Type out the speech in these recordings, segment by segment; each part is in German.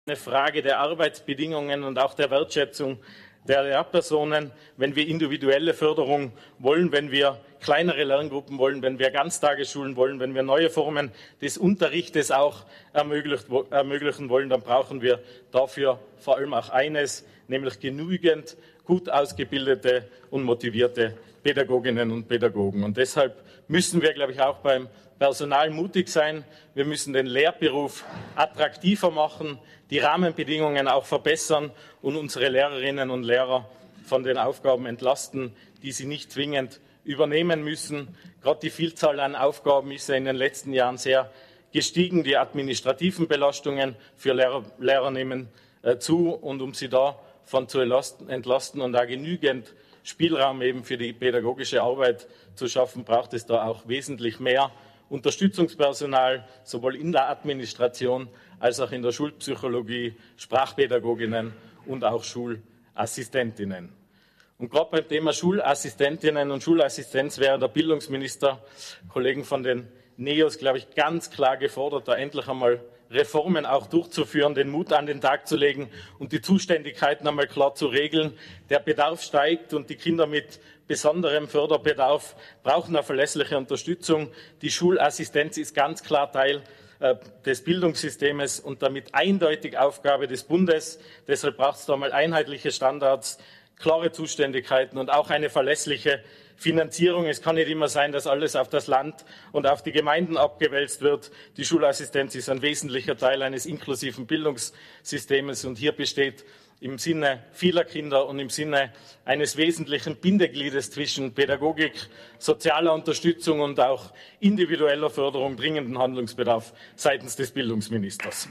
eine Frage der Arbeitsbedingungen und auch der Wertschätzung der Lehrpersonen, wenn wir individuelle Förderung wollen, wenn wir kleinere Lerngruppen wollen, wenn wir Ganztagesschulen wollen, wenn wir neue Formen des Unterrichtes auch ermöglichen wollen, dann brauchen wir dafür vor allem auch eines, nämlich genügend gut ausgebildete und motivierte Pädagoginnen und Pädagogen. Und deshalb müssen wir, glaube ich, auch beim Personal mutig sein. Wir müssen den Lehrberuf attraktiver machen, die Rahmenbedingungen auch verbessern und unsere Lehrerinnen und Lehrer von den Aufgaben entlasten, die sie nicht zwingend übernehmen müssen. Gerade die Vielzahl an Aufgaben ist ja in den letzten Jahren sehr gestiegen. Die administrativen Belastungen für Lehrer nehmen zu. Und um sie davon zu entlasten und da genügend Spielraum eben für die pädagogische Arbeit zu schaffen, braucht es da auch wesentlich mehr Unterstützungspersonal, sowohl in der Administration als auch in der Schulpsychologie, Sprachpädagoginnen und auch Schulassistentinnen. Und gerade beim Thema Schulassistentinnen und Schulassistenz wäre der Bildungsminister, Kollegen von den NEOS, glaube ich, ganz klar gefordert, da endlich einmal Reformen auch durchzuführen, den Mut an den Tag zu legen und die Zuständigkeiten einmal klar zu regeln. Der Bedarf steigt und die Kinder mit besonderem Förderbedarf brauchen eine verlässliche Unterstützung. Die Schulassistenz ist ganz klar Teil des Bildungssystems und damit eindeutig Aufgabe des Bundes. Deshalb braucht es da mal einheitliche Standards, klare Zuständigkeiten und auch eine verlässliche Finanzierung. Es kann nicht immer sein, dass alles auf das Land und auf die Gemeinden abgewälzt wird. Die Schulassistenz ist ein wesentlicher Teil eines inklusiven Bildungssystems und hier besteht im Sinne vieler Kinder und im Sinne eines wesentlichen Bindegliedes zwischen Pädagogik, sozialer Unterstützung und auch individueller Förderung dringenden Handlungsbedarf seitens des Bildungsministers.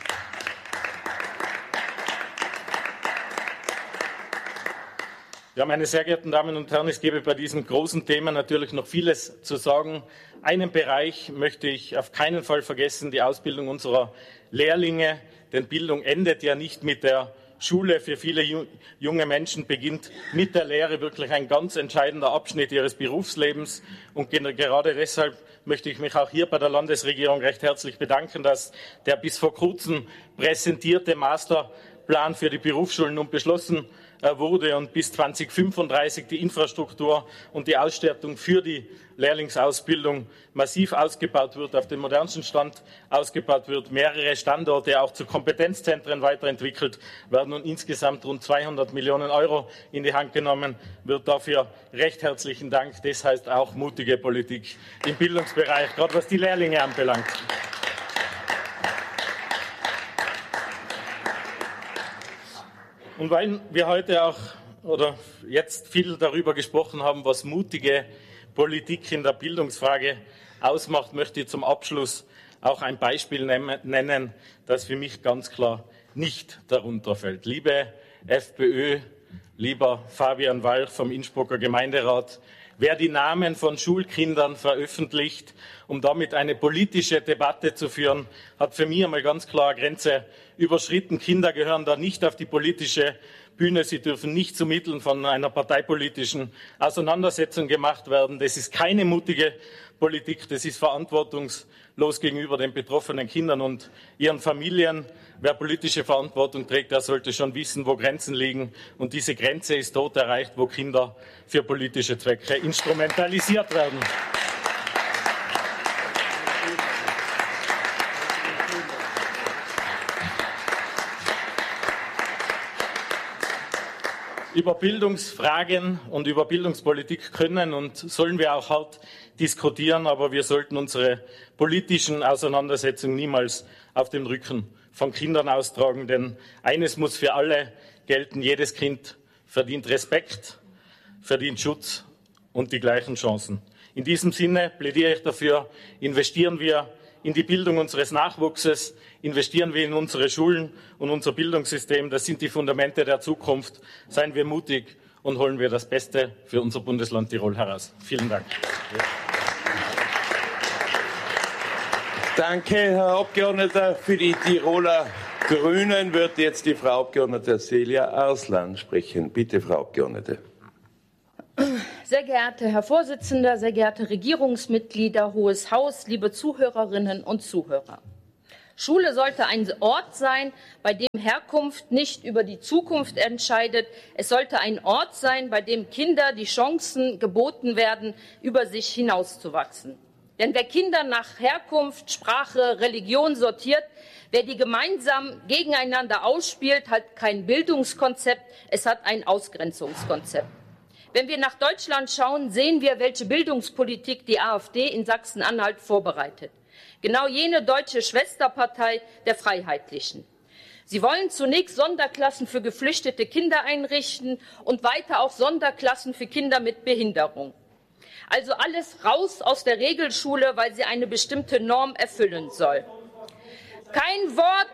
Ja, meine sehr geehrten Damen und Herren, es gäbe bei diesem großen Thema natürlich noch vieles zu sagen. Einen Bereich möchte ich auf keinen Fall vergessen, die Ausbildung unserer Lehrlinge. Denn Bildung endet ja nicht mit der Schule. Für viele junge Menschen beginnt mit der Lehre wirklich ein ganz entscheidender Abschnitt ihres Berufslebens. Und gerade deshalb möchte ich mich auch hier bei der Landesregierung recht herzlich bedanken, dass der bis vor kurzem präsentierte Masterplan für die Berufsschulen nun beschlossen wurde und bis 2035 die Infrastruktur und die Ausstattung für die Lehrlingsausbildung massiv ausgebaut wird, auf den modernsten Stand ausgebaut wird, mehrere Standorte auch zu Kompetenzzentren weiterentwickelt werden und insgesamt rund 200 Millionen Euro in die Hand genommen wird. Dafür recht herzlichen Dank. Das heißt auch mutige Politik im Bildungsbereich, gerade was die Lehrlinge anbelangt. Und weil wir heute auch oder jetzt viel darüber gesprochen haben, was mutige Politik in der Bildungsfrage ausmacht, möchte ich zum Abschluss auch ein Beispiel nennen, das für mich ganz klar nicht darunter fällt. Liebe FPÖ, lieber Fabian Walch vom Innsbrucker Gemeinderat, wer die Namen von Schulkindern veröffentlicht, um damit eine politische Debatte zu führen, hat für mich einmal ganz klar eine Grenze überschritten. Kinder gehören da nicht auf die politische Bühne. Sie dürfen nicht zu Mitteln von einer parteipolitischen Auseinandersetzung gemacht werden. Das ist keine mutige Politik. Das ist verantwortungslos gegenüber den betroffenen Kindern und ihren Familien. Wer politische Verantwortung trägt, der sollte schon wissen, wo Grenzen liegen. Und diese Grenze ist dort erreicht, wo Kinder für politische Zwecke instrumentalisiert werden. Über Bildungsfragen und über Bildungspolitik können und sollen wir auch hart diskutieren, aber wir sollten unsere politischen Auseinandersetzungen niemals auf dem Rücken von Kindern austragen, denn eines muss für alle gelten: Jedes Kind verdient Respekt, verdient Schutz und die gleichen Chancen. In diesem Sinne plädiere ich dafür, investieren wir in die Bildung unseres Nachwuchses, investieren wir in unsere Schulen und unser Bildungssystem. Das sind die Fundamente der Zukunft. Seien wir mutig und holen wir das Beste für unser Bundesland Tirol heraus. Vielen Dank. Danke, Herr Abgeordneter. Für die Tiroler Grünen wird jetzt die Frau Abgeordnete Celia Arslan sprechen. Bitte, Frau Abgeordnete. Sehr geehrter Herr Vorsitzender, sehr geehrte Regierungsmitglieder, Hohes Haus, liebe Zuhörerinnen und Zuhörer. Schule sollte ein Ort sein, bei dem Herkunft nicht über die Zukunft entscheidet. Es sollte ein Ort sein, bei dem Kinder die Chancen geboten werden, über sich hinauszuwachsen. Denn wer Kinder nach Herkunft, Sprache, Religion sortiert, wer die gemeinsam gegeneinander ausspielt, hat kein Bildungskonzept, es hat ein Ausgrenzungskonzept. Wenn wir nach Deutschland schauen, sehen wir, welche Bildungspolitik die AfD in Sachsen-Anhalt vorbereitet. Genau jene deutsche Schwesterpartei der Freiheitlichen. Sie wollen zunächst Sonderklassen für geflüchtete Kinder einrichten und weiter auch Sonderklassen für Kinder mit Behinderung. Also alles raus aus der Regelschule, weil sie eine bestimmte Norm erfüllen soll. Kein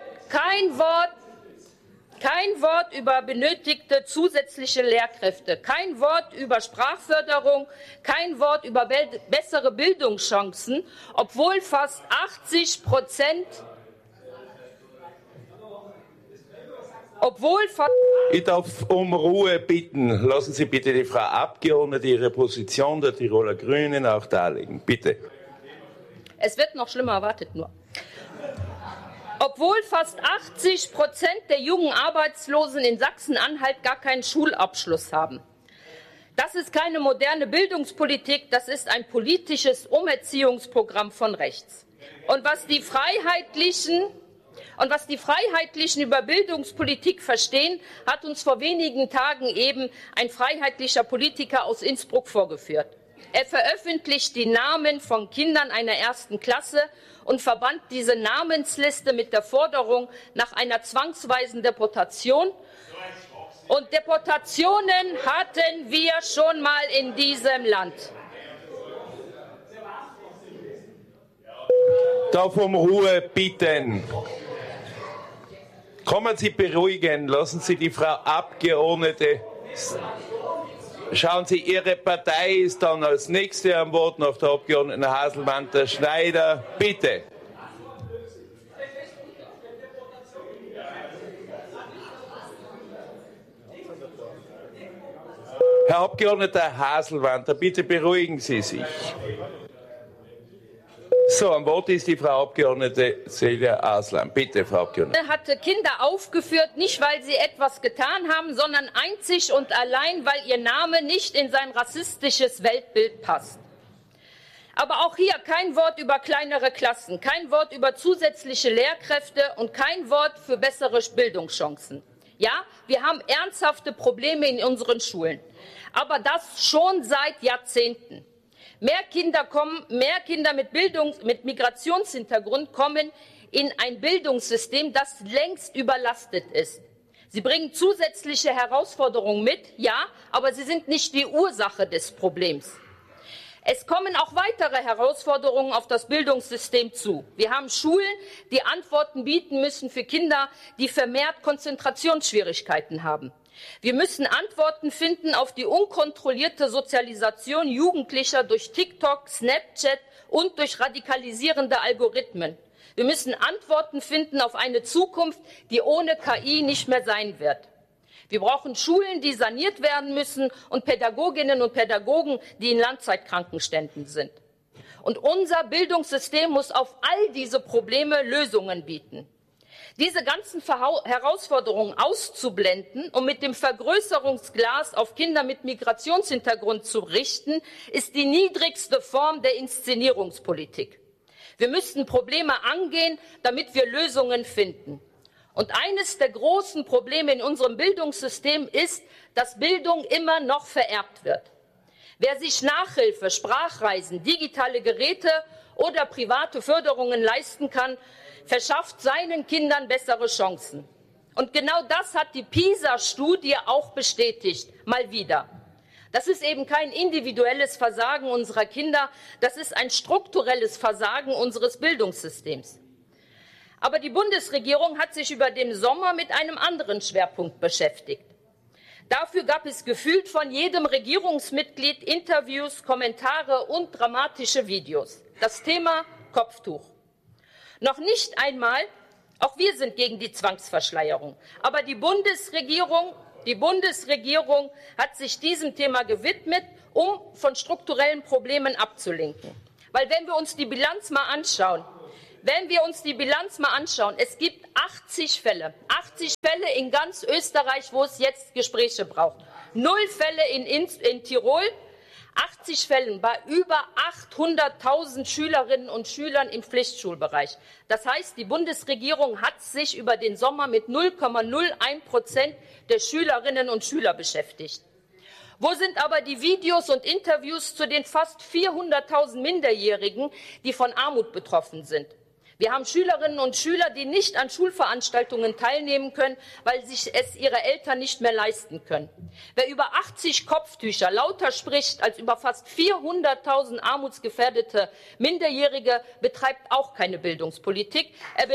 Wort über benötigte zusätzliche Lehrkräfte, kein Wort über Sprachförderung, kein Wort über bessere Bildungschancen, obwohl fast 80%, Ich darf um Ruhe bitten. Lassen Sie bitte die Frau Abgeordnete ihre Position der Tiroler Grünen auch darlegen. Bitte. Es wird noch schlimmer, wartet nur. Obwohl fast 80% der jungen Arbeitslosen in Sachsen-Anhalt gar keinen Schulabschluss haben. Das ist keine moderne Bildungspolitik, das ist ein politisches Umerziehungsprogramm von rechts. Und was die Freiheitlichen über Bildungspolitik verstehen, hat uns vor wenigen Tagen eben ein freiheitlicher Politiker aus Innsbruck vorgeführt. Er veröffentlicht die Namen von Kindern einer 1. Klasse und verband diese Namensliste mit der Forderung nach einer zwangsweisen Deportation. Und Deportationen hatten wir schon mal in diesem Land. Darf um Ruhe bitten. Kommen Sie beruhigen, lassen Sie die Frau Abgeordnete. Schauen Sie, Ihre Partei ist dann als Nächste am Wort nach der Abgeordneten Haselmann-Schneider. Bitte. Herr Abgeordneter Haselmann, bitte beruhigen Sie sich. So, am Wort ist die Frau Abgeordnete Celia Arslan. Bitte, Frau Abgeordnete. Er hatte Kinder aufgeführt, nicht weil sie etwas getan haben, sondern einzig und allein, weil ihr Name nicht in sein rassistisches Weltbild passt. Aber auch hier kein Wort über kleinere Klassen, kein Wort über zusätzliche Lehrkräfte und kein Wort für bessere Bildungschancen. Ja, wir haben ernsthafte Probleme in unseren Schulen, aber das schon seit Jahrzehnten. Mehr Kinder mit Migrationshintergrund kommen in ein Bildungssystem, das längst überlastet ist. Sie bringen zusätzliche Herausforderungen mit, ja, aber sie sind nicht die Ursache des Problems. Es kommen auch weitere Herausforderungen auf das Bildungssystem zu. Wir haben Schulen, die Antworten bieten müssen für Kinder, die vermehrt Konzentrationsschwierigkeiten haben. Wir müssen Antworten finden auf die unkontrollierte Sozialisation Jugendlicher durch TikTok, Snapchat und durch radikalisierende Algorithmen. Wir müssen Antworten finden auf eine Zukunft, die ohne KI nicht mehr sein wird. Wir brauchen Schulen, die saniert werden müssen und Pädagoginnen und Pädagogen, die in Langzeitkrankenständen sind. Und unser Bildungssystem muss auf all diese Probleme Lösungen bieten. Diese ganzen Herausforderungen auszublenden und mit dem Vergrößerungsglas auf Kinder mit Migrationshintergrund zu richten, ist die niedrigste Form der Inszenierungspolitik. Wir müssen Probleme angehen, damit wir Lösungen finden. Und eines der großen Probleme in unserem Bildungssystem ist, dass Bildung immer noch vererbt wird. Wer sich Nachhilfe, Sprachreisen, digitale Geräte oder private Förderungen leisten kann, verschafft seinen Kindern bessere Chancen. Und genau das hat die PISA-Studie auch bestätigt, mal wieder. Das ist eben kein individuelles Versagen unserer Kinder, das ist ein strukturelles Versagen unseres Bildungssystems. Aber die Bundesregierung hat sich über den Sommer mit einem anderen Schwerpunkt beschäftigt. Dafür gab es gefühlt von jedem Regierungsmitglied Interviews, Kommentare und dramatische Videos. Das Thema Kopftuch. Noch nicht einmal, auch wir sind gegen die Zwangsverschleierung, aber die Bundesregierung hat sich diesem Thema gewidmet, um von strukturellen Problemen abzulenken. Weil wenn wir uns die Bilanz mal anschauen, Wenn wir uns die Bilanz mal anschauen, es gibt 80 Fälle in ganz Österreich, wo es jetzt Gespräche braucht. 0 Fälle in Tirol, 80 Fälle bei über 800.000 Schülerinnen und Schülern im Pflichtschulbereich. Das heißt, die Bundesregierung hat sich über den Sommer mit 0,01% der Schülerinnen und Schüler beschäftigt. Wo sind aber die Videos und Interviews zu den fast 400.000 Minderjährigen, die von Armut betroffen sind? Wir haben Schülerinnen und Schüler, die nicht an Schulveranstaltungen teilnehmen können, weil sich es ihre Eltern nicht mehr leisten können. Wer über 80 Kopftücher lauter spricht als über fast 400.000 armutsgefährdete Minderjährige, betreibt auch keine Bildungspolitik. Er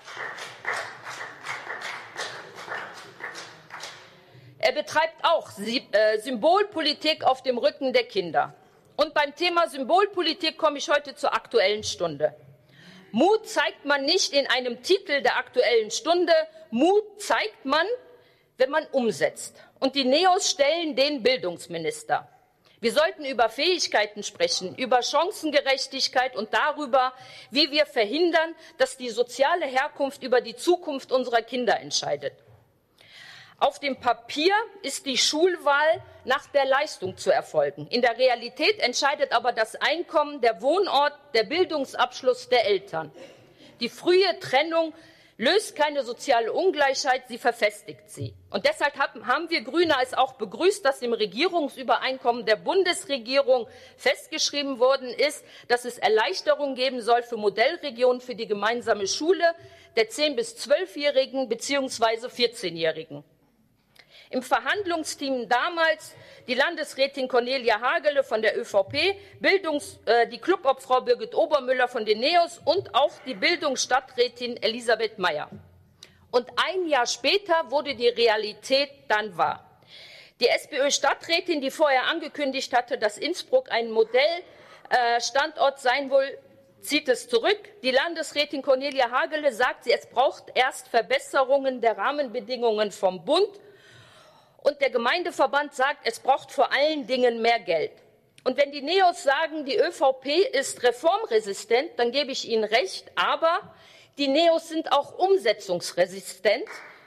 betreibt auch Symbolpolitik auf dem Rücken der Kinder. Und beim Thema Symbolpolitik komme ich heute zur Aktuellen Stunde. Mut zeigt man nicht in einem Titel der Aktuellen Stunde. Mut zeigt man, wenn man umsetzt. Und die NEOS stellen den Bildungsminister. Wir sollten über Fähigkeiten sprechen, über Chancengerechtigkeit und darüber, wie wir verhindern, dass die soziale Herkunft über die Zukunft unserer Kinder entscheidet. Auf dem Papier ist die Schulwahl nach der Leistung zu erfolgen. In der Realität entscheidet aber das Einkommen, der Wohnort, der Bildungsabschluss der Eltern. Die frühe Trennung löst keine soziale Ungleichheit, sie verfestigt sie. Und deshalb haben wir Grüne es auch begrüßt, dass im Regierungsübereinkommen der Bundesregierung festgeschrieben worden ist, dass es Erleichterungen geben soll für Modellregionen für die gemeinsame Schule der 10- bis 12-Jährigen bzw. 14-Jährigen. Im Verhandlungsteam damals die Landesrätin Cornelia Hagele von der ÖVP, die Clubobfrau Birgit Obermüller von den NEOS und auch die Bildungsstadträtin Elisabeth Meyer. Und ein Jahr später wurde die Realität dann wahr. Die SPÖ-Stadträtin, die vorher angekündigt hatte, dass Innsbruck ein Modellstandort sein will, zieht es zurück. Die Landesrätin Cornelia Hagele sagt, es braucht erst Verbesserungen der Rahmenbedingungen vom Bund. Und der Gemeindeverband sagt, es braucht vor allen Dingen mehr Geld. Und wenn die NEOS sagen, die ÖVP ist reformresistent, dann gebe ich Ihnen recht. Aber die NEOS sind auch umsetzungsresistent.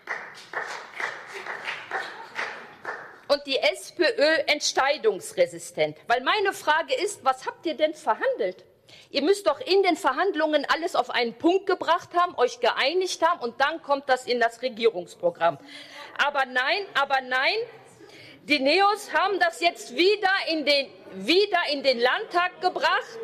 Und die SPÖ entscheidungsresistent. Weil meine Frage ist, was habt ihr denn verhandelt? Ihr müsst doch in den Verhandlungen alles auf einen Punkt gebracht haben, euch geeinigt haben und dann kommt das in das Regierungsprogramm. Aber nein, die NEOS haben das jetzt wieder in den Landtag gebracht,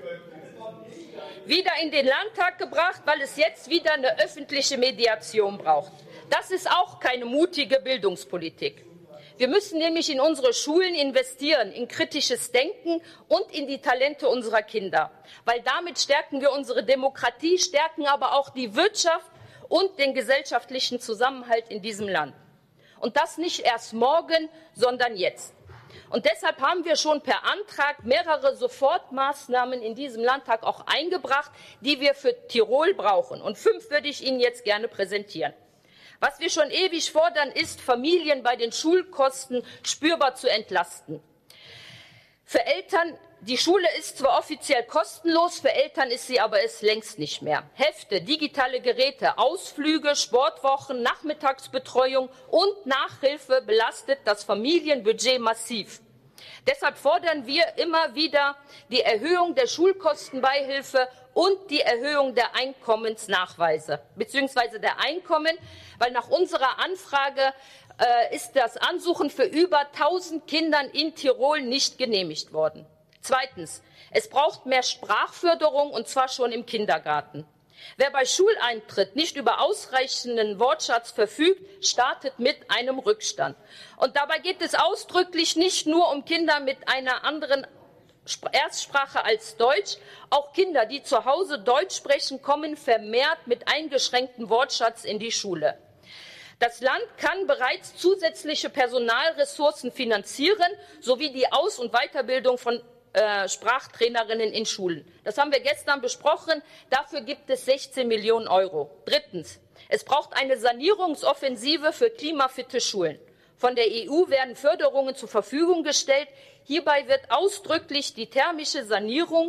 weil es jetzt wieder eine öffentliche Mediation braucht. Das ist auch keine mutige Bildungspolitik. Wir müssen nämlich in unsere Schulen investieren, in kritisches Denken und in die Talente unserer Kinder. Weil damit stärken wir unsere Demokratie, stärken aber auch die Wirtschaft und den gesellschaftlichen Zusammenhalt in diesem Land. Und das nicht erst morgen, sondern jetzt. Und deshalb haben wir schon per Antrag mehrere Sofortmaßnahmen in diesem Landtag auch eingebracht, die wir für Tirol brauchen. Und 5 würde ich Ihnen jetzt gerne präsentieren. Was wir schon ewig fordern, ist, Familien bei den Schulkosten spürbar zu entlasten. Für Eltern, die Schule ist zwar offiziell kostenlos, für Eltern ist sie aber es längst nicht mehr. Hefte, digitale Geräte, Ausflüge, Sportwochen, Nachmittagsbetreuung und Nachhilfe belastet das Familienbudget massiv. Deshalb fordern wir immer wieder die Erhöhung der Schulkostenbeihilfe und die Erhöhung der Einkommensnachweise bzw. der Einkommen, weil nach unserer Anfrage ist das Ansuchen für über 1.000 Kindern in Tirol nicht genehmigt worden. Zweitens, es braucht mehr Sprachförderung, und zwar schon im Kindergarten. Wer bei Schuleintritt nicht über ausreichenden Wortschatz verfügt, startet mit einem Rückstand. Und dabei geht es ausdrücklich nicht nur um Kinder mit einer anderen Erstsprache als Deutsch. Auch Kinder, die zu Hause Deutsch sprechen, kommen vermehrt mit eingeschränktem Wortschatz in die Schule. Das Land kann bereits zusätzliche Personalressourcen finanzieren, sowie die Aus- und Weiterbildung von Sprachtrainerinnen in Schulen. Das haben wir gestern besprochen. Dafür gibt es 16 Millionen Euro. Drittens. Es braucht eine Sanierungsoffensive für klimafitte Schulen. Von der EU werden Förderungen zur Verfügung gestellt. Hierbei wird ausdrücklich die thermische Sanierung,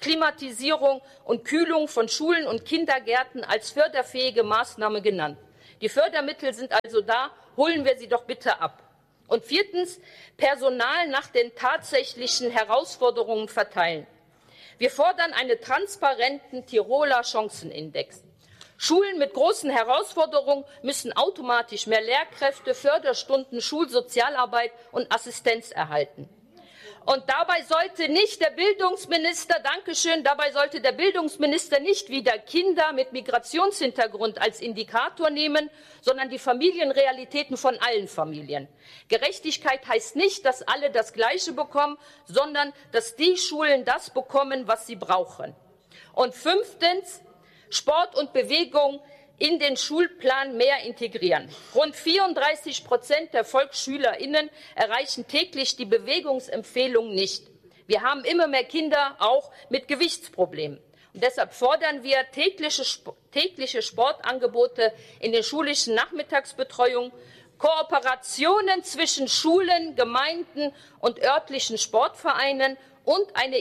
Klimatisierung und Kühlung von Schulen und Kindergärten als förderfähige Maßnahme genannt. Die Fördermittel sind also da, holen wir sie doch bitte ab. Und viertens, Personal nach den tatsächlichen Herausforderungen verteilen. Wir fordern einen transparenten Tiroler Chancenindex. Schulen mit großen Herausforderungen müssen automatisch mehr Lehrkräfte, Förderstunden, Schulsozialarbeit und Assistenz erhalten. Und dabei sollte nicht der Bildungsminister, dabei sollte der Bildungsminister nicht wieder Kinder mit Migrationshintergrund als Indikator nehmen, sondern die Familienrealitäten von allen Familien. Gerechtigkeit heißt nicht, dass alle das Gleiche bekommen, sondern dass die Schulen das bekommen, was sie brauchen. Und fünftens, Sport und Bewegung in den Schulplan mehr integrieren. Rund 34% der VolksschülerInnen erreichen täglich die Bewegungsempfehlung nicht. Wir haben immer mehr Kinder auch mit Gewichtsproblemen. Und deshalb fordern wir tägliche Sportangebote in den schulischen Nachmittagsbetreuungen, Kooperationen zwischen Schulen, Gemeinden und örtlichen Sportvereinen und ein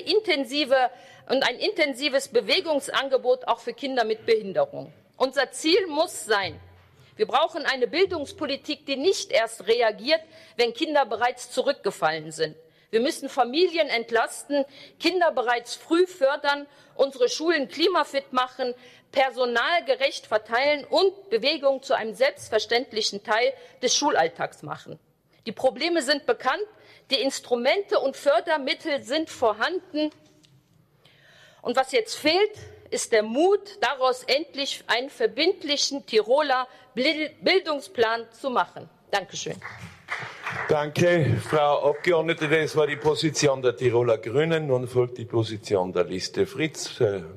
intensives Bewegungsangebot auch für Kinder mit Behinderung. Unser Ziel muss sein, wir brauchen eine Bildungspolitik, die nicht erst reagiert, wenn Kinder bereits zurückgefallen sind. Wir müssen Familien entlasten, Kinder bereits früh fördern, unsere Schulen klimafit machen, personalgerecht verteilen und Bewegung zu einem selbstverständlichen Teil des Schulalltags machen. Die Probleme sind bekannt, die Instrumente und Fördermittel sind vorhanden. Und was jetzt fehlt, ist der Mut, daraus endlich einen verbindlichen Tiroler Bildungsplan zu machen. Dankeschön. Danke, Frau Abgeordnete. Das war die Position der Tiroler Grünen. Nun folgt die Position der Liste Fritz,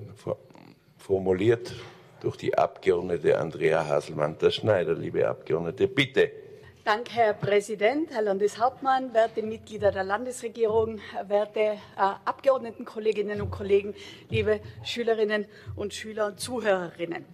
formuliert durch die Abgeordnete Andrea Haselmann-Schneider. Liebe Abgeordnete, bitte. Danke, Herr Präsident, Herr Landeshauptmann, werte Mitglieder der Landesregierung, werte Abgeordnetenkolleginnen und Kollegen, liebe Schülerinnen und Schüler und Zuhörerinnen.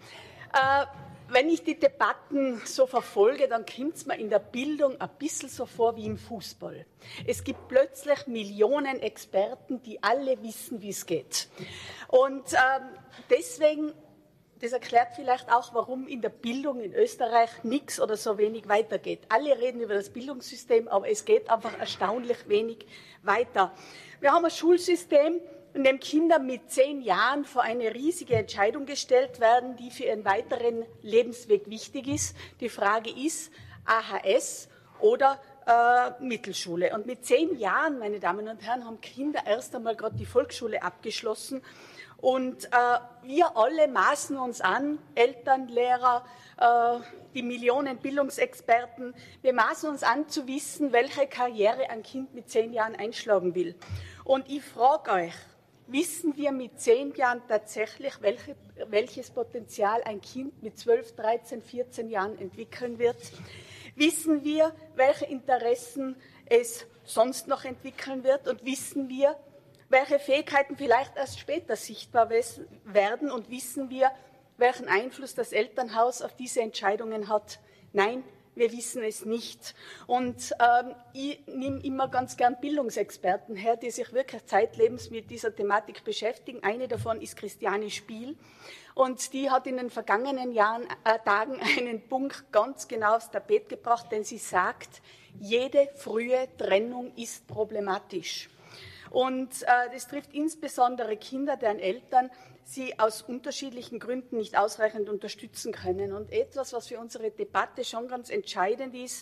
Wenn ich die Debatten so verfolge, dann kommt es mir in der Bildung ein bisschen so vor wie im Fußball. Es gibt plötzlich Millionen Experten, die alle wissen, wie es geht. Und deswegen, das erklärt vielleicht auch, warum in der Bildung in Österreich nichts oder so wenig weitergeht. Alle reden über das Bildungssystem, aber es geht einfach erstaunlich wenig weiter. Wir haben ein Schulsystem, in dem Kinder mit 10 Jahren vor eine riesige Entscheidung gestellt werden, die für ihren weiteren Lebensweg wichtig ist. Die Frage ist, AHS oder Mittelschule. Und mit 10 Jahren, meine Damen und Herren, haben Kinder erst einmal gerade die Volksschule abgeschlossen. Und wir alle maßen uns an, Eltern, Lehrer, die Millionen Bildungsexperten, wir maßen uns an zu wissen, welche Karriere ein Kind mit 10 Jahren einschlagen will. Und ich frage euch, wissen wir mit 10 Jahren tatsächlich, welches Potenzial ein Kind mit 12, 13, 14 Jahren entwickeln wird? Wissen wir, welche Interessen es sonst noch entwickeln wird? Und wissen wir, welche Fähigkeiten vielleicht erst später sichtbar werden? Und wissen wir, welchen Einfluss das Elternhaus auf diese Entscheidungen hat? Nein, wir wissen es nicht. Und ich nehme immer ganz gern Bildungsexperten her, die sich wirklich zeitlebens mit dieser Thematik beschäftigen. Eine davon ist Christiane Spiel. Und die hat in den vergangenen Tagen einen Punkt ganz genau aufs Tapet gebracht, denn sie sagt, jede frühe Trennung ist problematisch. Und das trifft insbesondere Kinder, deren Eltern sie aus unterschiedlichen Gründen nicht ausreichend unterstützen können. Und etwas, was für unsere Debatte schon ganz entscheidend ist,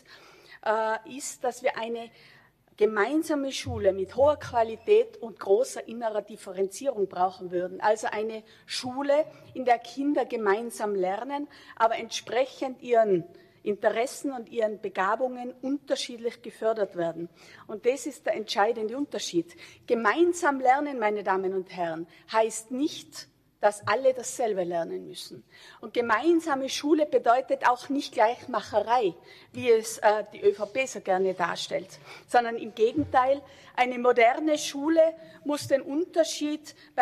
ist, dass wir eine gemeinsame Schule mit hoher Qualität und großer innerer Differenzierung brauchen würden. Also eine Schule, in der Kinder gemeinsam lernen, aber entsprechend ihren Interessen und ihren Begabungen unterschiedlich gefördert werden. Und das ist der entscheidende Unterschied. Gemeinsam lernen, meine Damen und Herren, heißt nicht, dass alle dasselbe lernen müssen. Und gemeinsame Schule bedeutet auch nicht Gleichmacherei, wie es die ÖVP so gerne darstellt, sondern im Gegenteil, eine moderne Schule muss den Unterschied bei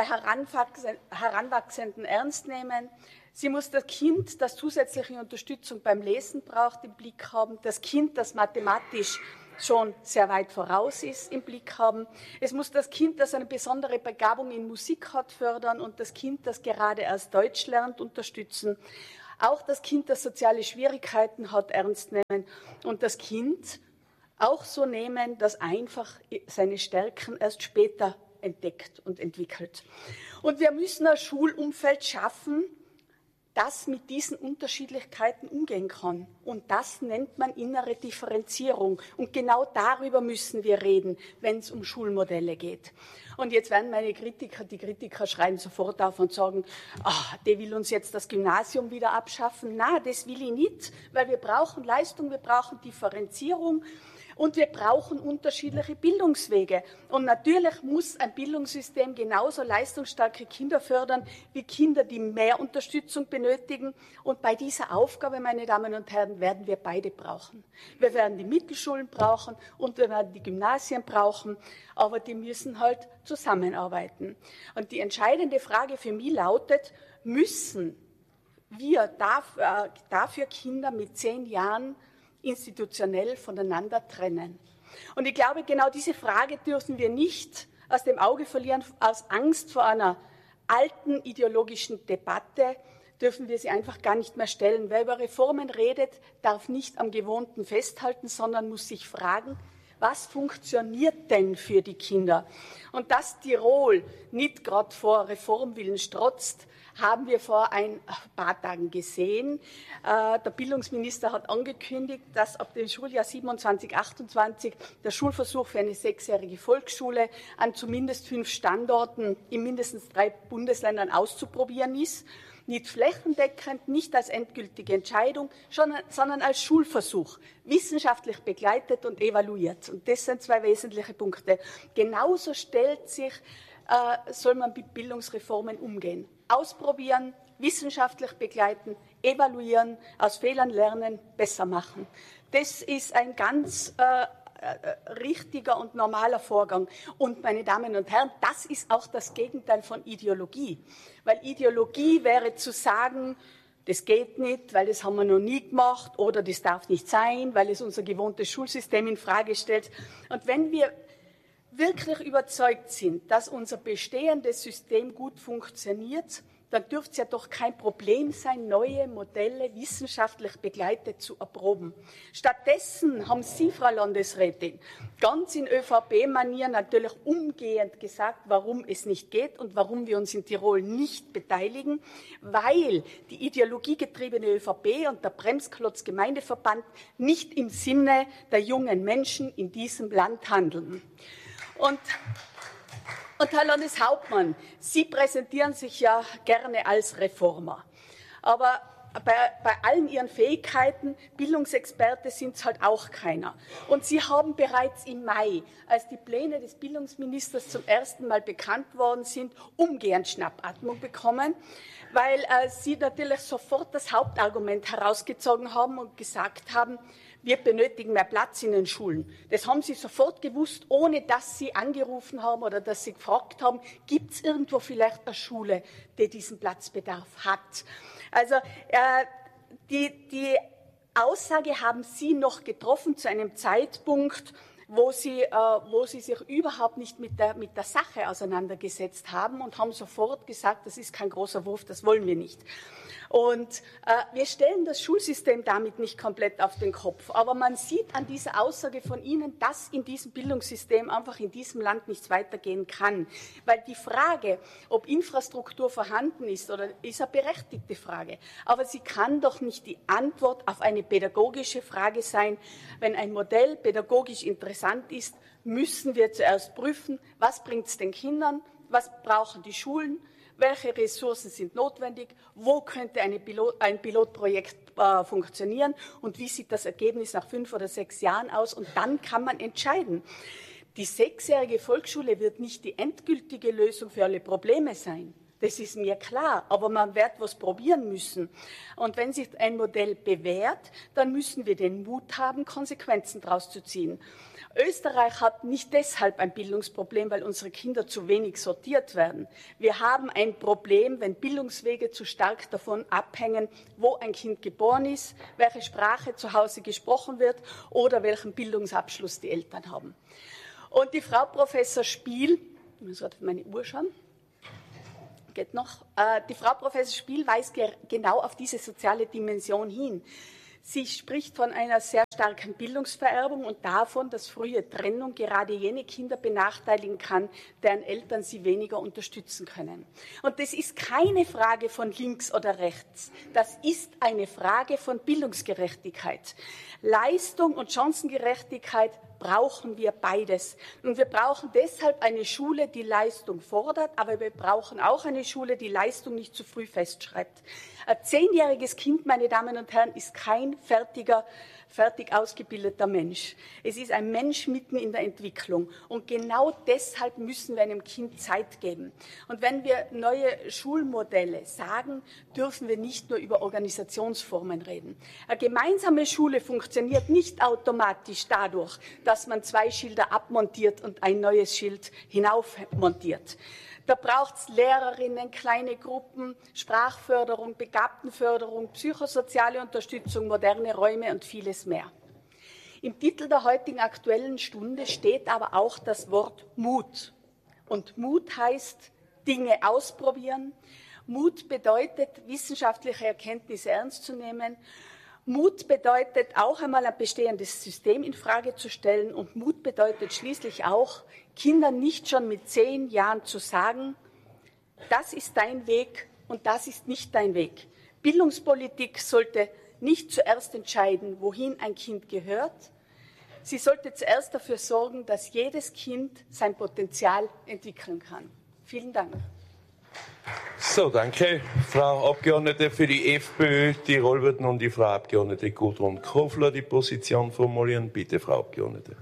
Heranwachsenden ernst nehmen. Sie muss das Kind, das zusätzliche Unterstützung beim Lesen braucht, im Blick haben. Das Kind, das mathematisch schon sehr weit voraus ist, im Blick haben. Es muss das Kind, das eine besondere Begabung in Musik hat, fördern und das Kind, das gerade erst Deutsch lernt, unterstützen. Auch das Kind, das soziale Schwierigkeiten hat, ernst nehmen und das Kind auch so nehmen, das einfach seine Stärken erst später entdeckt und entwickelt. Und wir müssen ein Schulumfeld schaffen, das mit diesen Unterschiedlichkeiten umgehen kann. Und das nennt man innere Differenzierung. Und genau darüber müssen wir reden, wenn es um Schulmodelle geht. Und jetzt werden die Kritiker schreien sofort auf und sagen, der will uns jetzt das Gymnasium wieder abschaffen. Na, das will ich nicht, weil wir brauchen Leistung, wir brauchen Differenzierung. Und wir brauchen unterschiedliche Bildungswege. Und natürlich muss ein Bildungssystem genauso leistungsstarke Kinder fördern wie Kinder, die mehr Unterstützung benötigen. Und bei dieser Aufgabe, meine Damen und Herren, werden wir beide brauchen. Wir werden die Mittelschulen brauchen und wir werden die Gymnasien brauchen, aber die müssen halt zusammenarbeiten. Und die entscheidende Frage für mich lautet, müssen wir dafür Kinder mit 10 Jahren institutionell voneinander trennen? Und ich glaube, genau diese Frage dürfen wir nicht aus dem Auge verlieren. Aus Angst vor einer alten ideologischen Debatte dürfen wir sie einfach gar nicht mehr stellen. Wer über Reformen redet, darf nicht am Gewohnten festhalten, sondern muss sich fragen, was funktioniert denn für die Kinder? Und dass Tirol nicht gerade vor Reformwillen strotzt, haben wir vor ein paar Tagen gesehen. Der Bildungsminister hat angekündigt, dass ab dem Schuljahr 27/28 der Schulversuch für eine 6-jährige Volksschule an zumindest 5 Standorten in mindestens 3 Bundesländern auszuprobieren ist. Nicht flächendeckend, nicht als endgültige Entscheidung, sondern als Schulversuch, wissenschaftlich begleitet und evaluiert. Und das sind 2 wesentliche Punkte. Genauso soll man mit Bildungsreformen umgehen. Ausprobieren, wissenschaftlich begleiten, evaluieren, aus Fehlern lernen, besser machen. Das ist ein ganz richtiger und normaler Vorgang. Und meine Damen und Herren, das ist auch das Gegenteil von Ideologie. Weil Ideologie wäre zu sagen, das geht nicht, weil das haben wir noch nie gemacht, oder das darf nicht sein, weil es unser gewohntes Schulsystem in Frage stellt. Und wenn wir wirklich überzeugt sind, dass unser bestehendes System gut funktioniert, dann dürfte es ja doch kein Problem sein, neue Modelle wissenschaftlich begleitet zu erproben. Stattdessen haben Sie, Frau Landesrätin, ganz in ÖVP-Manier natürlich umgehend gesagt, warum es nicht geht und warum wir uns in Tirol nicht beteiligen, weil die ideologiegetriebene ÖVP und der Bremsklotz Gemeindeverband nicht im Sinne der jungen Menschen in diesem Land handeln. Und Herr Landeshauptmann, Sie präsentieren sich ja gerne als Reformer. Aber bei allen Ihren Fähigkeiten, Bildungsexperte sind es halt auch keiner. Und Sie haben bereits im Mai, als die Pläne des Bildungsministers zum ersten Mal bekannt worden sind, umgehend Schnappatmung bekommen, weil Sie natürlich sofort das Hauptargument herausgezogen haben und gesagt haben, wir benötigen mehr Platz in den Schulen. Das haben Sie sofort gewusst, ohne dass Sie angerufen haben oder dass Sie gefragt haben, gibt es irgendwo vielleicht eine Schule, die diesen Platzbedarf hat. Also die Aussage haben Sie noch getroffen zu einem Zeitpunkt, wo Sie sich überhaupt nicht mit der Sache auseinandergesetzt haben und haben sofort gesagt, das ist kein großer Wurf, das wollen wir nicht. Und wir stellen das Schulsystem damit nicht komplett auf den Kopf. Aber man sieht an dieser Aussage von Ihnen, dass in diesem Bildungssystem einfach in diesem Land nichts weitergehen kann. Weil die Frage, ob Infrastruktur vorhanden ist, oder ist eine berechtigte Frage. Aber sie kann doch nicht die Antwort auf eine pädagogische Frage sein. Wenn ein Modell pädagogisch interessant ist, müssen wir zuerst prüfen, was bringt es den Kindern, was brauchen die Schulen, welche Ressourcen sind notwendig, wo könnte ein Pilotprojekt funktionieren und wie sieht das Ergebnis nach 5 oder 6 Jahren aus, und dann kann man entscheiden. Die 6-jährige Volksschule wird nicht die endgültige Lösung für alle Probleme sein. Das ist mir klar, aber man wird was probieren müssen. Und wenn sich ein Modell bewährt, dann müssen wir den Mut haben, Konsequenzen daraus zu ziehen. Österreich hat nicht deshalb ein Bildungsproblem, weil unsere Kinder zu wenig sortiert werden. Wir haben ein Problem, wenn Bildungswege zu stark davon abhängen, wo ein Kind geboren ist, welche Sprache zu Hause gesprochen wird oder welchen Bildungsabschluss die Eltern haben. Und die Frau Professor Spiel, ich muss auf meine Uhr schauen, geht noch, die Frau Professor Spiel weist genau auf diese soziale Dimension hin. Sie spricht von einer sehr starken Bildungsvererbung und davon, dass frühe Trennung gerade jene Kinder benachteiligen kann, deren Eltern sie weniger unterstützen können. Und das ist keine Frage von links oder rechts. Das ist eine Frage von Bildungsgerechtigkeit. Leistung und Chancengerechtigkeit brauchen wir beides. Und wir brauchen deshalb eine Schule, die Leistung fordert, aber wir brauchen auch eine Schule, die Leistung nicht zu früh festschreibt. Ein 10-jähriges Kind, meine Damen und Herren, ist kein fertig ausgebildeter Mensch. Es ist ein Mensch mitten in der Entwicklung. Und genau deshalb müssen wir einem Kind Zeit geben. Und wenn wir neue Schulmodelle sagen, dürfen wir nicht nur über Organisationsformen reden. Eine gemeinsame Schule funktioniert nicht automatisch dadurch, dass man 2 Schilder abmontiert und ein neues Schild hinaufmontiert. Da braucht es Lehrerinnen, kleine Gruppen, Sprachförderung, Begabtenförderung, psychosoziale Unterstützung, moderne Räume und vieles mehr. Im Titel der heutigen Aktuellen Stunde steht aber auch das Wort Mut. Und Mut heißt, Dinge ausprobieren. Mut bedeutet, wissenschaftliche Erkenntnisse ernst zu nehmen. Mut bedeutet auch einmal ein bestehendes System in Frage zu stellen. Und Mut bedeutet schließlich auch, Kindern nicht schon mit 10 Jahren zu sagen, das ist dein Weg und das ist nicht dein Weg. Bildungspolitik sollte nicht zuerst entscheiden, wohin ein Kind gehört. Sie sollte zuerst dafür sorgen, dass jedes Kind sein Potenzial entwickeln kann. Vielen Dank. So, danke. Frau Abgeordnete für die FPÖ Tirol wird nun die Frau Abgeordnete Gudrun Kofler die Position formulieren. Bitte, Frau Abgeordnete.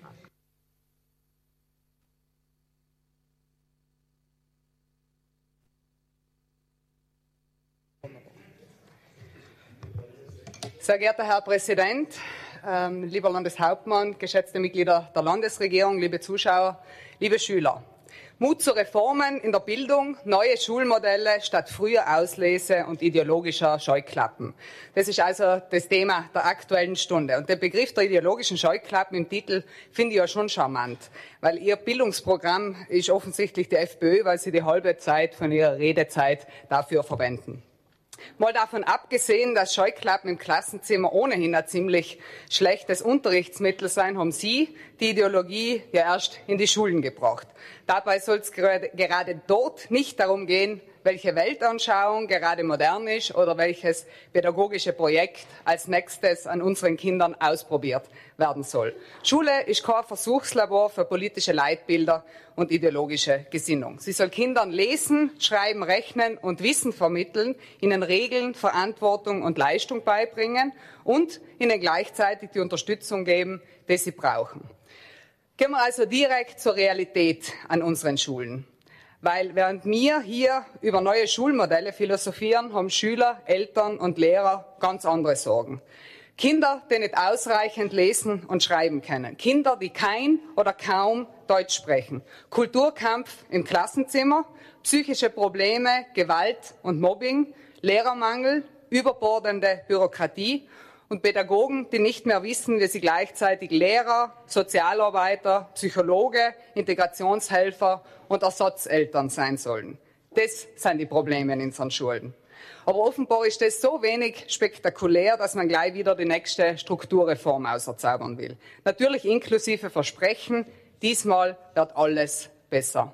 Sehr geehrter Herr Präsident, lieber Landeshauptmann, geschätzte Mitglieder der Landesregierung, liebe Zuschauer, liebe Schüler. Mut zu Reformen in der Bildung, neue Schulmodelle statt früher Auslese und ideologischer Scheuklappen. Das ist also das Thema der Aktuellen Stunde. Und den Begriff der ideologischen Scheuklappen im Titel finde ich ja schon charmant, weil Ihr Bildungsprogramm ist offensichtlich die FPÖ, weil Sie die halbe Zeit von Ihrer Redezeit dafür verwenden. Mal davon abgesehen, dass Scheuklappen im Klassenzimmer ohnehin ein ziemlich schlechtes Unterrichtsmittel sein, haben Sie die Ideologie ja erst in die Schulen gebracht. Dabei soll es gerade dort nicht darum gehen, welche Weltanschauung gerade modern ist oder welches pädagogische Projekt als nächstes an unseren Kindern ausprobiert werden soll. Schule ist kein Versuchslabor für politische Leitbilder und ideologische Gesinnung. Sie soll Kindern lesen, schreiben, rechnen und Wissen vermitteln, ihnen Regeln, Verantwortung und Leistung beibringen und ihnen gleichzeitig die Unterstützung geben, die sie brauchen. Gehen wir also direkt zur Realität an unseren Schulen. Weil während wir hier über neue Schulmodelle philosophieren, haben Schüler, Eltern und Lehrer ganz andere Sorgen. Kinder, die nicht ausreichend lesen und schreiben können. Kinder, die kein oder kaum Deutsch sprechen. Kulturkampf im Klassenzimmer, psychische Probleme, Gewalt und Mobbing, Lehrermangel, überbordende Bürokratie und Pädagogen, die nicht mehr wissen, wie sie gleichzeitig Lehrer, Sozialarbeiter, Psychologe, Integrationshelfer und Ersatzeltern sein sollen. Das sind die Probleme in unseren Schulen. Aber offenbar ist das so wenig spektakulär, dass man gleich wieder die nächste Strukturreform auserzaubern will. Natürlich inklusive Versprechen, diesmal wird alles besser.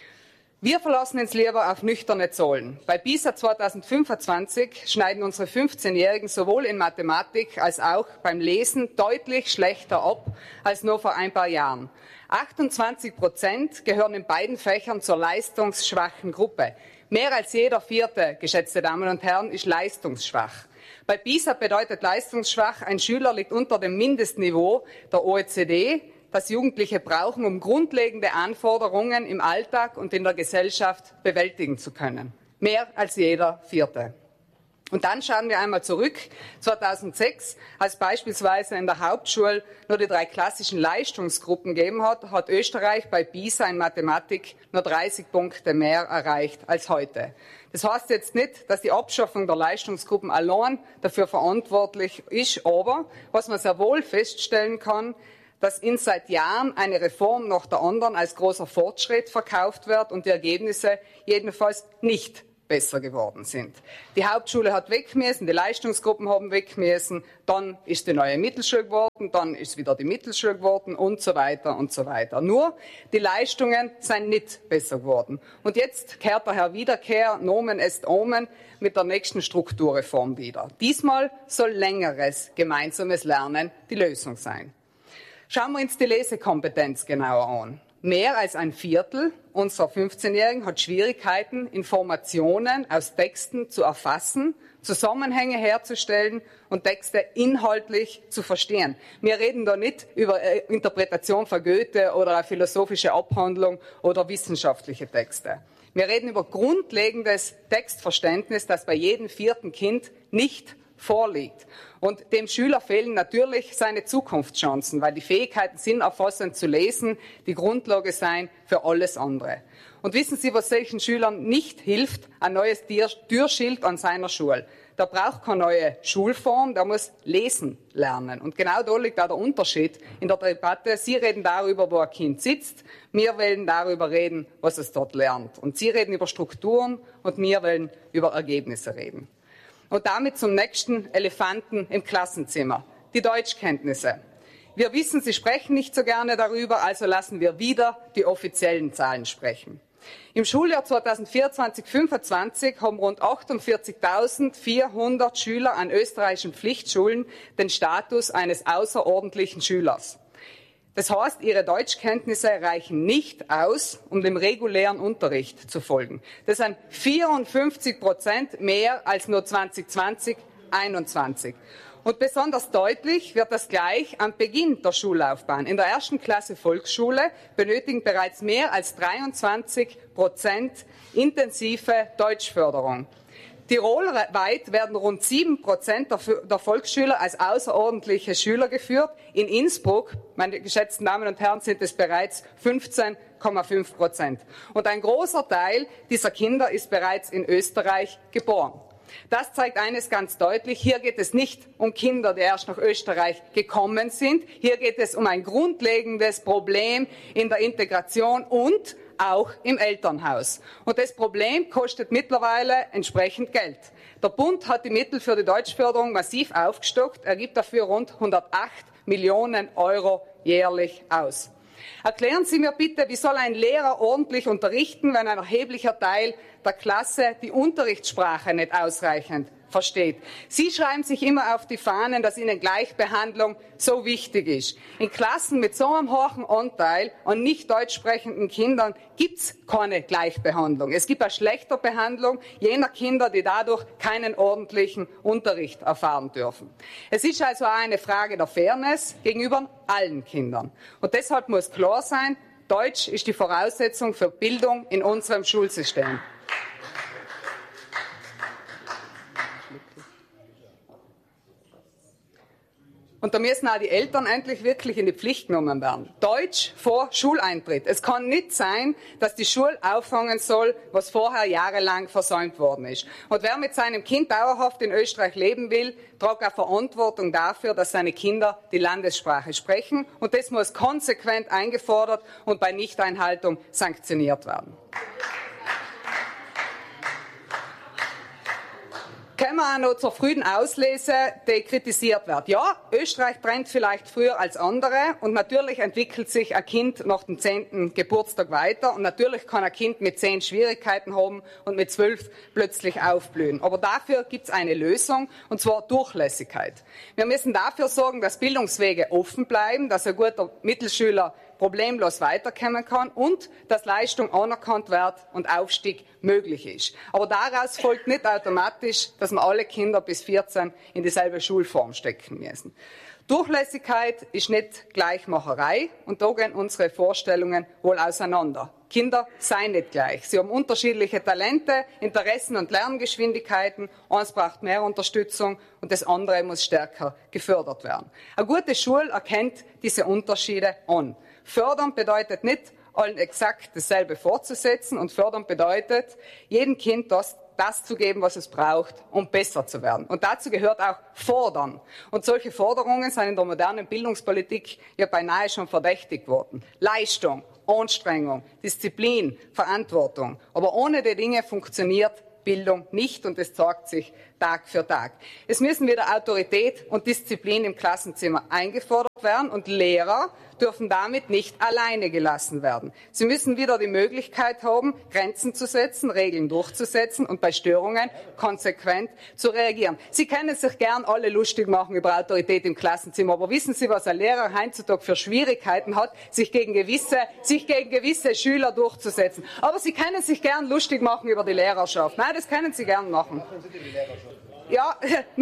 Wir verlassen uns lieber auf nüchterne Zahlen. Bei PISA 2025 schneiden unsere 15-Jährigen sowohl in Mathematik als auch beim Lesen deutlich schlechter ab als nur vor ein paar Jahren. 28% gehören in beiden Fächern zur leistungsschwachen Gruppe. Mehr als jeder Vierte, geschätzte Damen und Herren, ist leistungsschwach. Bei PISA bedeutet leistungsschwach, ein Schüler liegt unter dem Mindestniveau der OECD, das Jugendliche brauchen, um grundlegende Anforderungen im Alltag und in der Gesellschaft bewältigen zu können. Mehr als jeder Vierte. Und dann schauen wir einmal zurück. 2006, als beispielsweise in der Hauptschule nur die 3 klassischen Leistungsgruppen gegeben hat, hat Österreich bei PISA in Mathematik nur 30 Punkte mehr erreicht als heute. Das heißt jetzt nicht, dass die Abschaffung der Leistungsgruppen allein dafür verantwortlich ist, aber was man sehr wohl feststellen kann, dass in seit Jahren eine Reform nach der anderen als großer Fortschritt verkauft wird und die Ergebnisse jedenfalls nicht besser geworden sind. Die Hauptschule hat weg müssen, die Leistungsgruppen haben weg müssen, dann ist die neue Mittelschule geworden, dann ist wieder die Mittelschule geworden und so weiter und so weiter. Nur die Leistungen sind nicht besser geworden. Und jetzt kehrt der Herr Wiederkehr, Nomen est Omen, mit der nächsten Strukturreform wieder. Diesmal soll längeres gemeinsames Lernen die Lösung sein. Schauen wir uns die Lesekompetenz genauer an. Mehr als ein Viertel unserer 15-Jährigen hat Schwierigkeiten, Informationen aus Texten zu erfassen, Zusammenhänge herzustellen und Texte inhaltlich zu verstehen. Wir reden da nicht über Interpretation von Goethe oder eine philosophische Abhandlung oder wissenschaftliche Texte. Wir reden über grundlegendes Textverständnis, das bei jedem 4. Kind nicht vorliegt. Und dem Schüler fehlen natürlich seine Zukunftschancen, weil die Fähigkeiten, sinnerfassend zu lesen, die Grundlage sein für alles andere. Und wissen Sie, was solchen Schülern nicht hilft? Ein neues Türschild an seiner Schule. Da braucht keine neue Schulform, da muss lesen lernen. Und genau da liegt auch der Unterschied in der Debatte. Sie reden darüber, wo ein Kind sitzt, wir wollen darüber reden, was es dort lernt. Und Sie reden über Strukturen und wir wollen über Ergebnisse reden. Und damit zum nächsten Elefanten im Klassenzimmer, die Deutschkenntnisse. Wir wissen, Sie sprechen nicht so gerne darüber, also lassen wir wieder die offiziellen Zahlen sprechen. Im Schuljahr 2024/25 haben rund 48.400 Schüler an österreichischen Pflichtschulen den Status eines außerordentlichen Schülers. Das heißt, ihre Deutschkenntnisse reichen nicht aus, um dem regulären Unterricht zu folgen. Das sind 54% mehr als nur 2020/21. Und besonders deutlich wird das gleich am Beginn der Schullaufbahn. In der 1. Klasse Volksschule benötigen bereits mehr als 23% intensive Deutschförderung. Tirolweit werden rund 7% der Volksschüler als außerordentliche Schüler geführt. In Innsbruck, meine geschätzten Damen und Herren, sind es bereits 15,5%. Und ein großer Teil dieser Kinder ist bereits in Österreich geboren. Das zeigt eines ganz deutlich, hier geht es nicht um Kinder, die erst nach Österreich gekommen sind. Hier geht es um ein grundlegendes Problem in der Integration und auch im Elternhaus. Und das Problem kostet mittlerweile entsprechend Geld. Der Bund hat die Mittel für die Deutschförderung massiv aufgestockt. Er gibt dafür rund 108 Millionen Euro jährlich aus. Erklären Sie mir bitte, wie soll ein Lehrer ordentlich unterrichten, wenn ein erheblicher Teil der Klasse die Unterrichtssprache nicht ausreichend versteht? Sie schreiben sich immer auf die Fahnen, dass Ihnen Gleichbehandlung so wichtig ist. In Klassen mit so einem hohen Anteil an nicht deutsch sprechenden Kindern gibt's keine Gleichbehandlung. Es gibt eine schlechte Behandlung jener Kinder, die dadurch keinen ordentlichen Unterricht erfahren dürfen. Es ist also auch eine Frage der Fairness gegenüber allen Kindern. Und deshalb muss klar sein, Deutsch ist die Voraussetzung für Bildung in unserem Schulsystem. Und da müssen auch die Eltern endlich wirklich in die Pflicht genommen werden. Deutsch vor Schuleintritt. Es kann nicht sein, dass die Schule auffangen soll, was vorher jahrelang versäumt worden ist. Und wer mit seinem Kind dauerhaft in Österreich leben will, trägt auch Verantwortung dafür, dass seine Kinder die Landessprache sprechen. Und das muss konsequent eingefordert und bei Nichteinhaltung sanktioniert werden. Kommen wir auch noch zur frühen Auslese, die kritisiert wird. Ja, Österreich brennt vielleicht früher als andere und natürlich entwickelt sich ein Kind nach dem 10. Geburtstag weiter und natürlich kann ein Kind mit 10 Schwierigkeiten haben und mit 12 plötzlich aufblühen. Aber dafür gibt es eine Lösung und zwar Durchlässigkeit. Wir müssen dafür sorgen, dass Bildungswege offen bleiben, dass ein guter Mittelschüler problemlos weiterkommen kann und dass Leistung anerkannt wird und Aufstieg möglich ist. Aber daraus folgt nicht automatisch, dass wir alle Kinder bis 14 in dieselbe Schulform stecken müssen. Durchlässigkeit ist nicht Gleichmacherei und da gehen unsere Vorstellungen wohl auseinander. Kinder seien nicht gleich. Sie haben unterschiedliche Talente, Interessen und Lerngeschwindigkeiten. Eins braucht mehr Unterstützung und das andere muss stärker gefördert werden. Eine gute Schule erkennt diese Unterschiede an. Fördern bedeutet nicht, allen exakt dasselbe fortzusetzen und fördern bedeutet, jedem Kind das zu geben, was es braucht, um besser zu werden. Und dazu gehört auch Fordern. Und solche Forderungen sind in der modernen Bildungspolitik ja beinahe schon verdächtigt worden. Leistung, Anstrengung, Disziplin, Verantwortung. Aber ohne die Dinge funktioniert Bildung nicht und es zeigt sich Tag für Tag. Es müssen wieder Autorität und Disziplin im Klassenzimmer eingefordert werden und Lehrer dürfen damit nicht alleine gelassen werden. Sie müssen wieder die Möglichkeit haben, Grenzen zu setzen, Regeln durchzusetzen und bei Störungen konsequent zu reagieren. Sie können sich gern alle lustig machen über Autorität im Klassenzimmer, aber wissen Sie, was ein Lehrer heutzutage für Schwierigkeiten hat, sich gegen gewisse Schüler durchzusetzen. Aber Sie können sich gern lustig machen über die Lehrerschaft. Nein, das können Sie gern machen. Ja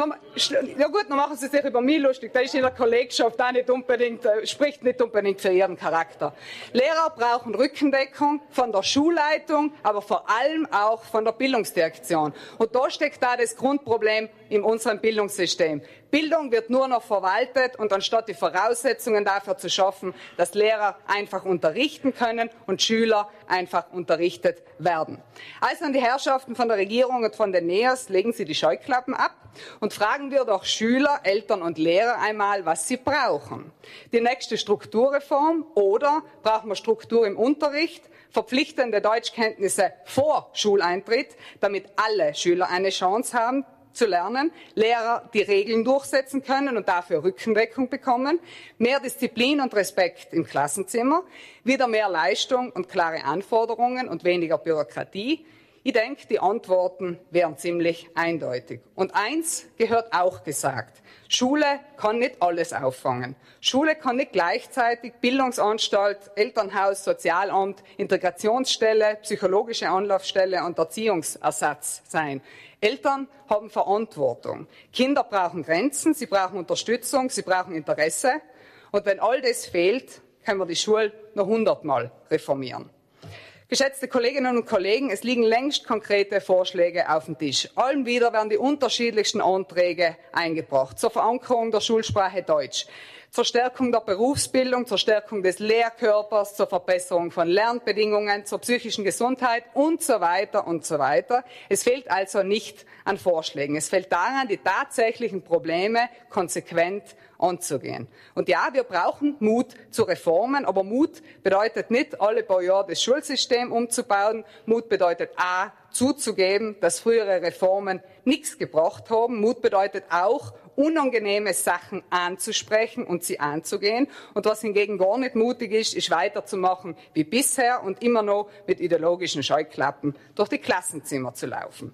gut, dann machen Sie sich über mich lustig. Da ist in der Kollegschaft auch nicht unbedingt, spricht nicht unbedingt für Ihren Charakter. Lehrer brauchen Rückendeckung von der Schulleitung, aber vor allem auch von der Bildungsdirektion. Und da steckt da das Grundproblem in unserem Bildungssystem. Bildung wird nur noch verwaltet und anstatt die Voraussetzungen dafür zu schaffen, dass Lehrer einfach unterrichten können und Schüler einfach unterrichtet werden. Also an die Herrschaften von der Regierung und von den NEOS, legen Sie die Scheuklappen ab und fragen wir doch Schüler, Eltern und Lehrer einmal, was sie brauchen. Die nächste Strukturreform oder brauchen wir Struktur im Unterricht, verpflichtende Deutschkenntnisse vor Schuleintritt, damit alle Schüler eine Chance haben, zu lernen, Lehrer die Regeln durchsetzen können und dafür Rückendeckung bekommen, mehr Disziplin und Respekt im Klassenzimmer, wieder mehr Leistung und klare Anforderungen und weniger Bürokratie. Ich denke, die Antworten wären ziemlich eindeutig. Und eins gehört auch gesagt. Schule kann nicht alles auffangen. Schule kann nicht gleichzeitig Bildungsanstalt, Elternhaus, Sozialamt, Integrationsstelle, psychologische Anlaufstelle und Erziehungsersatz sein. Eltern haben Verantwortung. Kinder brauchen Grenzen, sie brauchen Unterstützung, sie brauchen Interesse. Und wenn all das fehlt, können wir die Schule noch 100-mal reformieren. Geschätzte Kolleginnen und Kollegen, es liegen längst konkrete Vorschläge auf dem Tisch. Allen wieder werden die unterschiedlichsten Anträge eingebracht zur Verankerung der Schulsprache Deutsch, zur Stärkung der Berufsbildung, zur Stärkung des Lehrkörpers, zur Verbesserung von Lernbedingungen, zur psychischen Gesundheit und so weiter und so weiter. Es fehlt also nicht an Vorschlägen. Es fehlt daran, die tatsächlichen Probleme konsequent anzugehen. Und ja, wir brauchen Mut zu Reformen, aber Mut bedeutet nicht, alle paar Jahre das Schulsystem umzubauen. Mut bedeutet A, zuzugeben, dass frühere Reformen nichts gebracht haben. Mut bedeutet auch, unangenehme Sachen anzusprechen und sie anzugehen. Und was hingegen gar nicht mutig ist, ist weiterzumachen wie bisher und immer noch mit ideologischen Scheuklappen durch die Klassenzimmer zu laufen.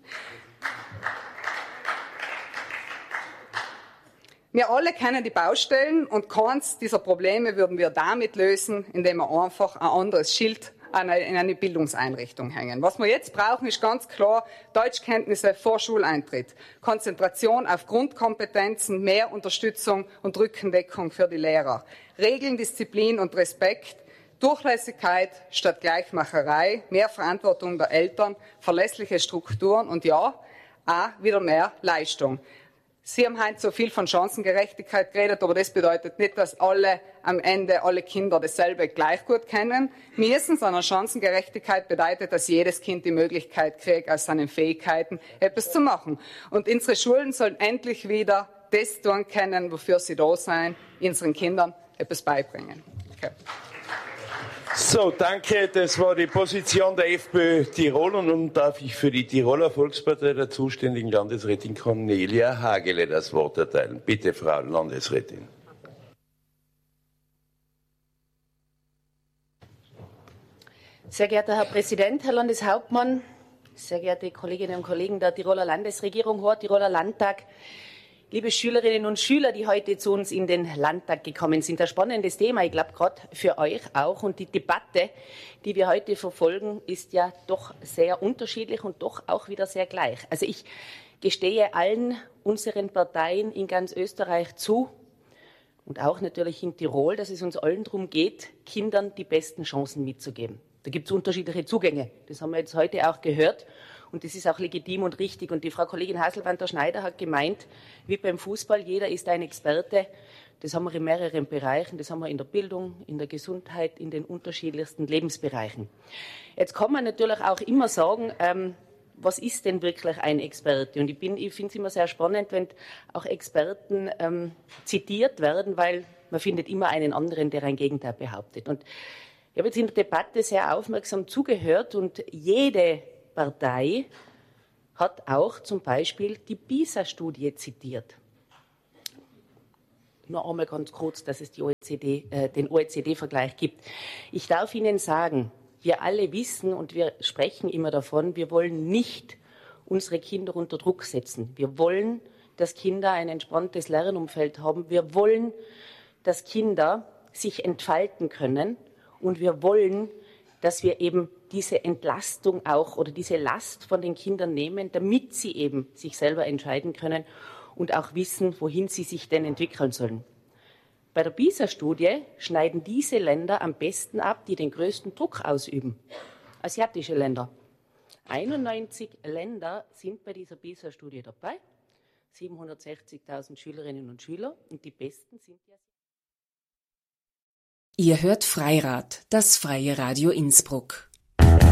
Wir alle kennen die Baustellen und keins dieser Probleme würden wir damit lösen, indem wir einfach ein anderes Schild in eine Bildungseinrichtung hängen. Was wir jetzt brauchen, ist ganz klar Deutschkenntnisse vor Schuleintritt, Konzentration auf Grundkompetenzen, mehr Unterstützung und Rückendeckung für die Lehrer, Regeln, Disziplin und Respekt, Durchlässigkeit statt Gleichmacherei, mehr Verantwortung der Eltern, verlässliche Strukturen und ja, auch wieder mehr Leistung. Sie haben heute so viel von Chancengerechtigkeit geredet, aber das bedeutet nicht, dass alle Kinder dasselbe gleich gut kennen müssen, sondern Chancengerechtigkeit bedeutet, dass jedes Kind die Möglichkeit kriegt, aus seinen Fähigkeiten etwas zu machen. Und unsere Schulen sollen endlich wieder das tun können, wofür sie da sind, unseren Kindern etwas beibringen. Okay. So, danke. Das war die Position der FPÖ Tirol und nun darf ich für die Tiroler Volkspartei der zuständigen Landesrätin Cornelia Hagele das Wort erteilen. Bitte, Frau Landesrätin. Sehr geehrter Herr Präsident, Herr Landeshauptmann, sehr geehrte Kolleginnen und Kollegen der Tiroler Landesregierung, Hoher Tiroler Landtag, liebe Schülerinnen und Schüler, die heute zu uns in den Landtag gekommen sind. Ein spannendes Thema, ich glaube, gerade für euch auch. Und die Debatte, die wir heute verfolgen, ist ja doch sehr unterschiedlich und doch auch wieder sehr gleich. Also ich gestehe allen unseren Parteien in ganz Österreich zu, und auch natürlich in Tirol, dass es uns allen darum geht, Kindern die besten Chancen mitzugeben. Da gibt es unterschiedliche Zugänge. Das haben wir jetzt heute auch gehört. Und das ist auch legitim und richtig. Und die Frau Kollegin Hasselwander-Schneider hat gemeint, wie beim Fußball, jeder ist ein Experte. Das haben wir in mehreren Bereichen. Das haben wir in der Bildung, in der Gesundheit, in den unterschiedlichsten Lebensbereichen. Jetzt kann man natürlich auch immer sagen, was ist denn wirklich ein Experte? Und ich finde es immer sehr spannend, wenn auch Experten zitiert werden, weil man findet immer einen anderen, der ein Gegenteil behauptet. Und ich habe jetzt in der Debatte sehr aufmerksam zugehört und jede Partei hat auch zum Beispiel die PISA-Studie zitiert. Nur einmal ganz kurz, dass es den OECD-Vergleich gibt. Ich darf Ihnen sagen, wir alle wissen und wir sprechen immer davon, wir wollen nicht unsere Kinder unter Druck setzen. Wir wollen, dass Kinder ein entspanntes Lernumfeld haben. Wir wollen, dass Kinder sich entfalten können. Und wir wollen, dass wir eben diese Entlastung auch oder diese Last von den Kindern nehmen, damit sie eben sich selber entscheiden können und auch wissen, wohin sie sich denn entwickeln sollen. Bei der PISA-Studie schneiden diese Länder am besten ab, die den größten Druck ausüben. Asiatische Länder. 91 Länder sind bei dieser PISA-Studie dabei. 760.000 Schülerinnen und Schüler. Und die besten sind ja... Ihr hört Freirad, das freie Radio Innsbruck.